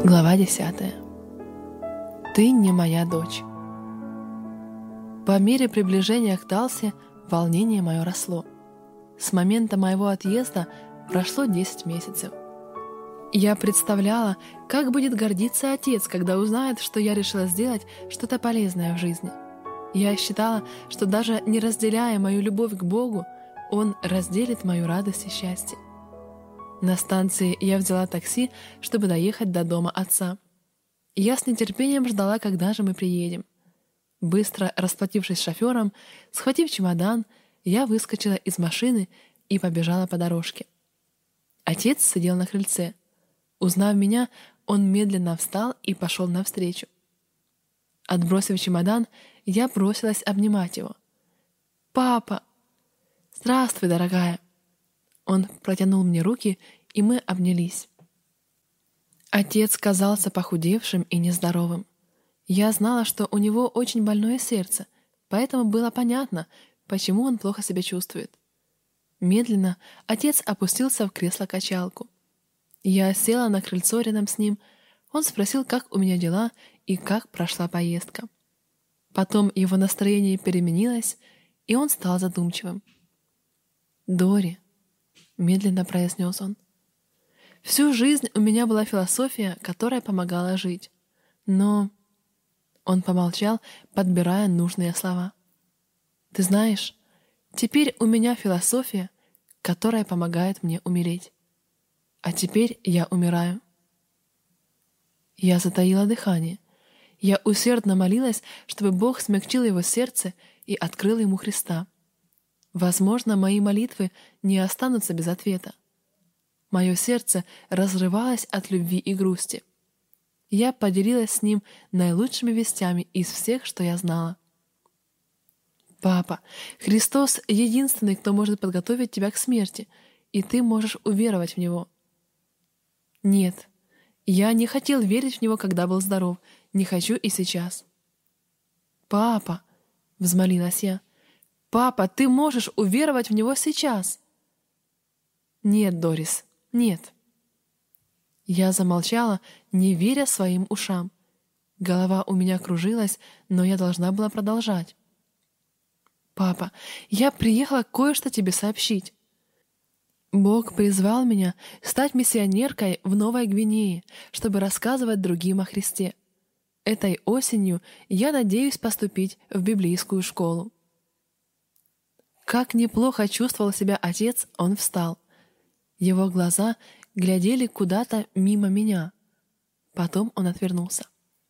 Глава 10. Ты не моя дочь. По мере приближения к Талсе волнение мое росло. С момента моего отъезда прошло 10 месяцев. Я представляла, как будет гордиться отец, когда узнает, что я решила сделать что-то полезное в жизни. Я считала, что даже не разделяя мою любовь к Богу, Он разделит мою радость и счастье. На станции я взяла такси, чтобы доехать до дома отца. Я с нетерпением ждала, когда же мы приедем. Быстро расплатившись с шофером, схватив чемодан, я выскочила из машины и побежала по дорожке. Отец сидел на крыльце. Узнав меня, он медленно встал и пошел навстречу. Отбросив чемодан, я бросилась обнимать его. «Папа!» «Здравствуй, дорогая!» Он протянул мне руки, и мы обнялись. Отец казался похудевшим и нездоровым. Я знала, что у него очень больное сердце, поэтому было понятно, почему он плохо себя чувствует. Медленно отец опустился в кресло-качалку. Я села на крыльцо рядом с ним. Он спросил, как у меня дела и как прошла поездка. Потом его настроение переменилось, и он стал задумчивым. «Дори», — медленно произнес он, — «всю жизнь у меня была философия, которая помогала жить. Но...» Он помолчал, подбирая нужные слова. «Ты знаешь, теперь у меня философия, которая помогает мне умереть. А теперь я умираю». Я затаила дыхание. Я усердно молилась, чтобы Бог смягчил его сердце и открыл ему Христа. Возможно, мои молитвы не останутся без ответа. Мое сердце разрывалось от любви и грусти. Я поделилась с ним наилучшими вестями из всех, что я знала. «Папа, Христос — единственный, кто может подготовить тебя к смерти, и ты можешь уверовать в Него». «Нет, я не хотел верить в Него, когда был здоров, не хочу и сейчас». «Папа», — взмолилась я, — «папа, ты можешь уверовать в Него сейчас». «Нет, Дорис, нет». Я замолчала, не веря своим ушам. Голова у меня кружилась, но я должна была продолжать. «Папа, я приехала кое-что тебе сообщить. Бог призвал меня стать миссионеркой в Новой Гвинее, чтобы рассказывать другим о Христе. Этой осенью я надеюсь поступить в библейскую школу». Как неплохо чувствовал себя отец, он встал. Его глаза глядели куда-то мимо меня. Потом он отвернулся.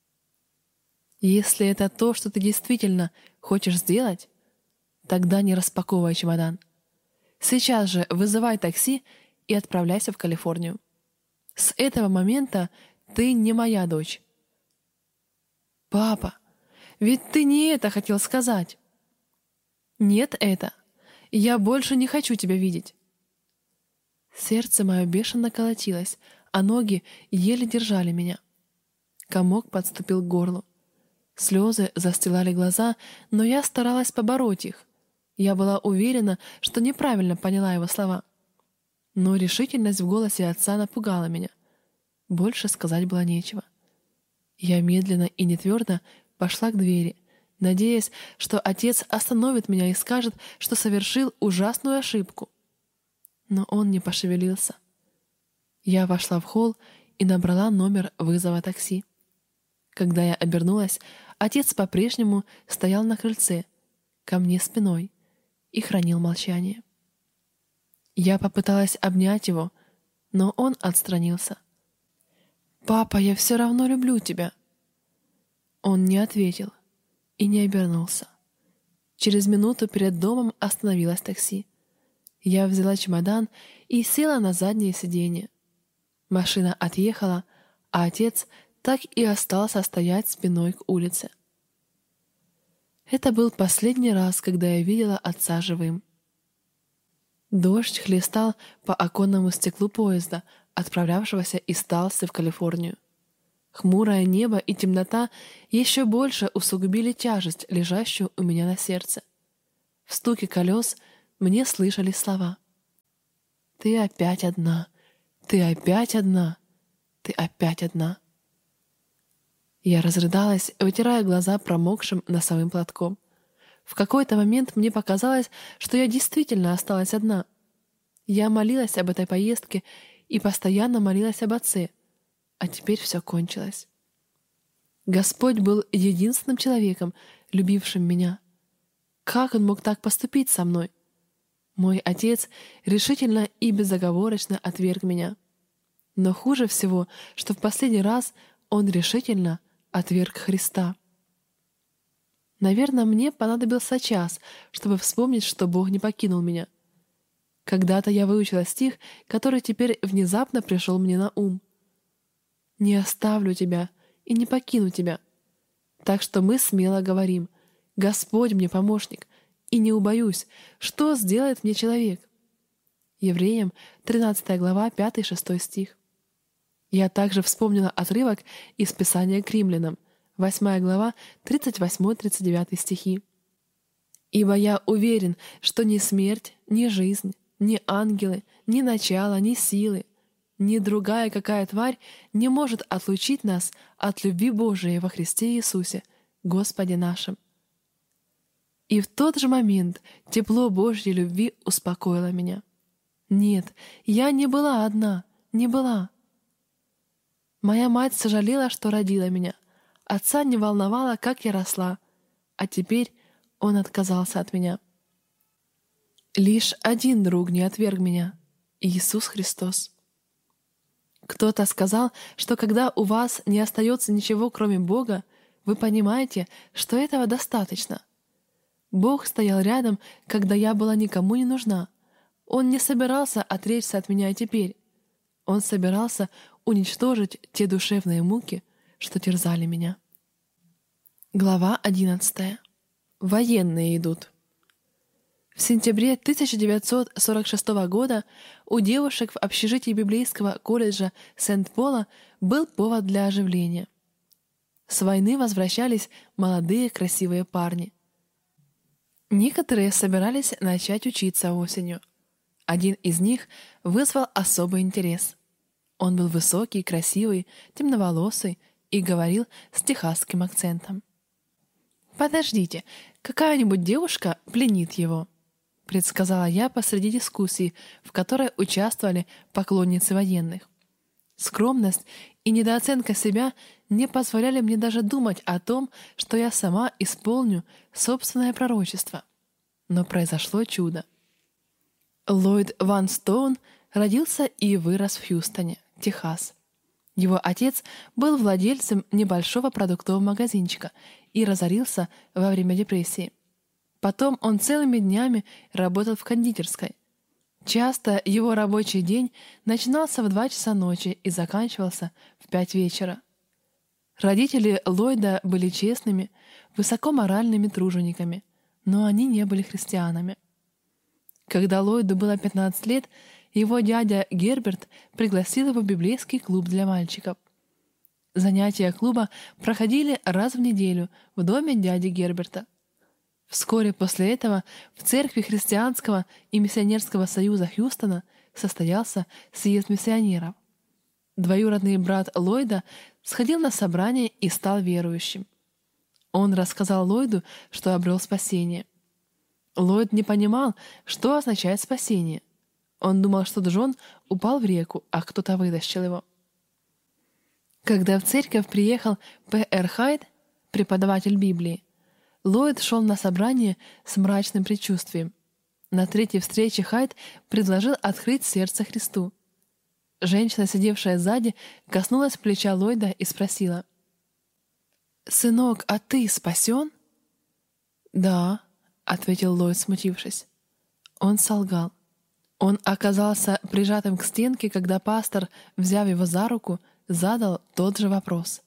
«Если это то, что ты действительно хочешь сделать, тогда не распаковывай чемодан. Сейчас же вызывай такси и отправляйся в Калифорнию. С этого момента ты не моя дочь». «Папа, ведь ты не это хотел сказать». «Нет, это. Я больше не хочу тебя видеть». Сердце мое бешено колотилось, а ноги еле держали меня. Комок подступил к горлу. Слезы застилали глаза, но я старалась побороть их. Я была уверена, что неправильно поняла его слова. Но решительность в голосе отца напугала меня. Больше сказать было нечего. Я медленно и нетвердо пошла к двери, надеясь, что отец остановит меня и скажет, что совершил ужасную ошибку. Но он не пошевелился. Я вошла в холл и набрала номер вызова такси. Когда я обернулась, отец по-прежнему стоял на крыльце, ко мне спиной, и хранил молчание. Я попыталась обнять его, но он отстранился. «Папа, я все равно люблю тебя». Он не ответил и не обернулся. Через минуту перед домом остановилось такси. Я взяла чемодан и села на заднее сиденье. Машина отъехала, а отец так и остался стоять спиной к улице. Это был последний раз, когда я видела отца живым. Дождь хлестал по оконному стеклу поезда, отправлявшегося из Талсы в Калифорнию. Хмурое небо и темнота еще больше усугубили тяжесть, лежащую у меня на сердце. В стуке колес мне слышались слова: «Ты опять одна, ты опять одна, ты опять одна». Я разрыдалась, вытирая глаза промокшим носовым платком. В какой-то момент мне показалось, что я действительно осталась одна. Я молилась об этой поездке и постоянно молилась об отце, а теперь все кончилось. Господь был единственным человеком, любившим меня. Как Он мог так поступить со мной? Мой отец решительно и безоговорочно отверг меня. Но хуже всего, что в последний раз он решительно отверг Христа. Наверное, мне понадобился час, чтобы вспомнить, что Бог не покинул меня. Когда-то я выучила стих, который теперь внезапно пришел мне на ум. «Не оставлю тебя и не покину тебя». Так что мы смело говорим: «Господь мне помощник, и не убоюсь, что сделает мне человек». Евреям 13 глава 5-6 стих. Я также вспомнила отрывок из Писания к римлянам, 8 глава 38-39 стихи. «Ибо я уверен, что ни смерть, ни жизнь, ни ангелы, ни начало, ни силы, ни другая какая тварь не может отлучить нас от любви Божией во Христе Иисусе, Господе нашим». И в тот же момент тепло Божьей любви успокоило меня. Нет, я не была одна, не была. Моя мать сожалела, что родила меня. Отца не волновало, как я росла, а теперь он отказался от меня. Лишь один друг не отверг меня — Иисус Христос. Кто-то сказал, что когда у вас не остается ничего, кроме Бога, вы понимаете, что этого достаточно. Бог стоял рядом, когда я была никому не нужна. Он не собирался отречься от меня теперь. Он собирался уничтожить те душевные муки, что терзали меня. Глава 11. Военные идут. В сентябре 1946 года у девушек в общежитии библейского колледжа Сент-Пола был повод для оживления. С войны возвращались молодые красивые парни. Некоторые собирались начать учиться осенью. Один из них вызвал особый интерес. Он был высокий, красивый, темноволосый и говорил с техасским акцентом. «Подождите, какая-нибудь девушка пленит его», — предсказала я посреди дискуссии, в которой участвовали поклонницы военных. Скромность и недооценка себя не позволяли мне даже думать о том, что я сама исполню собственное пророчество. Но произошло чудо. Ллойд Ван Стоун родился и вырос в Хьюстоне, Техас. Его отец был владельцем небольшого продуктового магазинчика и разорился во время депрессии. Потом он целыми днями работал в кондитерской. Часто его рабочий день начинался в 2 часа ночи и заканчивался в 5 вечера. Родители Ллойда были честными, высокоморальными тружениками, но они не были христианами. Когда Ллойду было 15 лет, его дядя Герберт пригласил его в библейский клуб для мальчиков. Занятия клуба проходили раз в неделю в доме дяди Герберта. Вскоре после этого в церкви Христианского и миссионерского союза Хьюстона состоялся съезд миссионеров. Двоюродный брат Ллойда сходил на собрание и стал верующим. Он рассказал Ллойду, что обрел спасение. Ллойд не понимал, что означает спасение. Он думал, что Джон упал в реку, а кто-то вытащил его. Когда в церковь приехал П.Р. Хайд, преподаватель Библии, Ллойд шел на собрание с мрачным предчувствием. На 3-й встрече Хайд предложил открыть сердце Христу. Женщина, сидевшая сзади, коснулась плеча Ллойда и спросила: «Сынок, а ты спасен?» «Да», — ответил Ллойд, смутившись. Он солгал. Он оказался прижатым к стенке, когда пастор, взяв его за руку, задал тот же вопрос.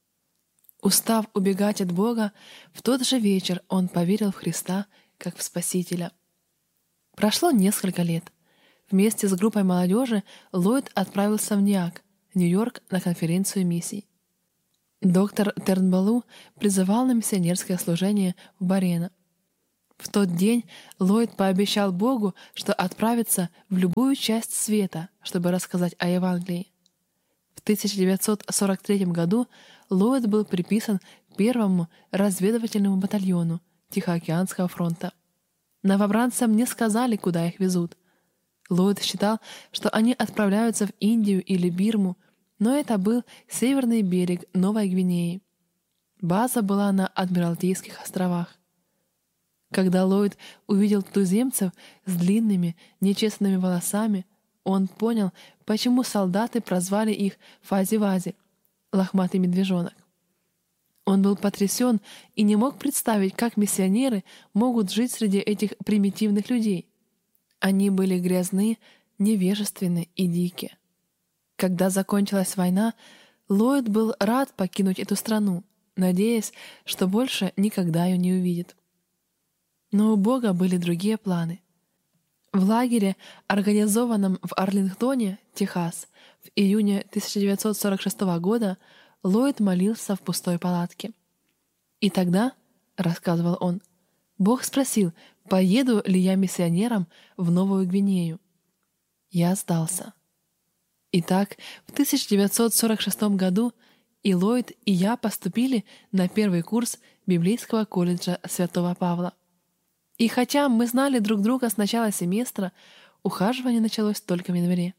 Устав убегать от Бога, в тот же вечер он поверил в Христа как в Спасителя. Прошло несколько лет. Вместе с группой молодежи Ллойд отправился в Ньяк, Нью-Йорк, на конференцию миссий. Доктор Тернбаллу призывал на миссионерское служение в Борено. В тот день Ллойд пообещал Богу, что отправится в любую часть света, чтобы рассказать о Евангелии. В 1943 году Ллойд был приписан первому разведывательному батальону Тихоокеанского фронта. Новобранцам не сказали, куда их везут. Ллойд считал, что они отправляются в Индию или Бирму, но это был северный берег Новой Гвинеи. База была на Адмиралтейских островах. Когда Ллойд увидел туземцев с длинными, нечестными волосами, он понял, почему солдаты прозвали их Фази-Вази — лохматый медвежонок. Он был потрясен и не мог представить, как миссионеры могут жить среди этих примитивных людей. Они были грязны, невежественны и дикие. Когда закончилась война, Ллойд был рад покинуть эту страну, надеясь, что больше никогда ее не увидит. Но у Бога были другие планы. В лагере, организованном в Арлингтоне, Техас, в июне 1946 года, Ллойд молился в пустой палатке. «И тогда, — рассказывал он, — Бог спросил, поеду ли я миссионером в Новую Гвинею. Я сдался. Итак, в 1946 году и Ллойд, и я поступили на первый курс Библейского колледжа Святого Павла. И хотя мы знали друг друга с начала семестра, ухаживание началось только в январе.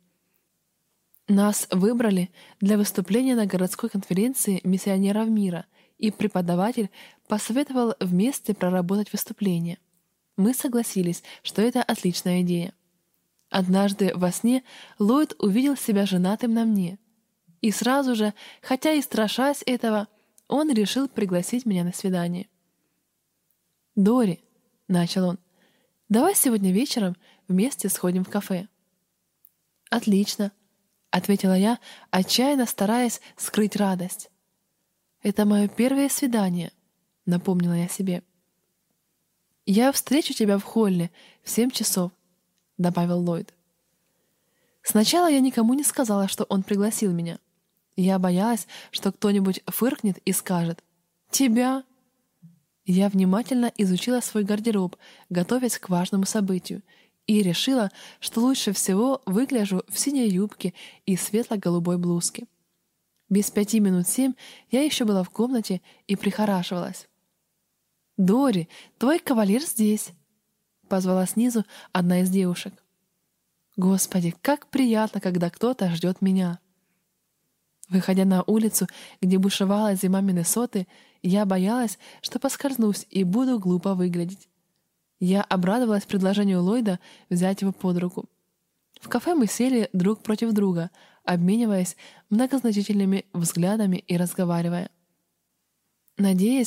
Нас выбрали для выступления на городской конференции миссионеров мира, и преподаватель посоветовал вместе проработать выступление. Мы согласились, что это отличная идея. Однажды во сне Ллойд увидел себя женатым на мне. И сразу же, хотя и страшась этого, он решил пригласить меня на свидание. «Дори», — начал он, — «давай сегодня вечером вместе сходим в кафе». «Отлично», — ответила я, отчаянно стараясь скрыть радость. «Это мое первое свидание», — напомнила я себе. «Я встречу тебя в холле в 7 часов», — добавил Ллойд. Сначала я никому не сказала, что он пригласил меня. Я боялась, что кто-нибудь фыркнет и скажет «Тебя?». Я внимательно изучила свой гардероб, готовясь к важному событию, и решила, что лучше всего выгляжу в синей юбке и светло-голубой блузке. Без 5 минут 7 я еще была в комнате и прихорашивалась. «Дори, твой кавалер здесь!» — позвала снизу одна из девушек. Господи, как приятно, когда кто-то ждет меня! Выходя на улицу, где бушевала зима Миннесоты, я боялась, что поскользнусь и буду глупо выглядеть. Я обрадовалась предложению Ллойда взять его под руку. В кафе мы сели друг против друга, обмениваясь многозначительными взглядами и разговаривая. Надеясь,